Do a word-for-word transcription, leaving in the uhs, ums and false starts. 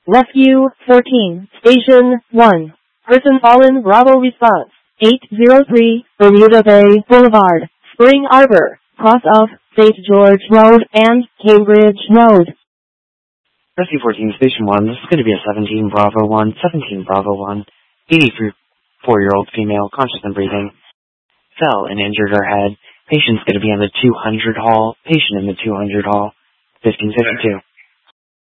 Rescue fourteen, Station one. Person fallen, Bravo response. eight zero three, Bermuda Bay Boulevard, Spring Arbor, cross of Saint George Road and Cambridge Road. Rescue fourteen, Station one. This is going to be a seventeen Bravo one, seventeen Bravo one. eighty-four-year-old female, conscious and breathing. Fell and injured her head. Patient's going to be in the two hundred hall. Patient in the two hundred hall. fifteen fifty-two.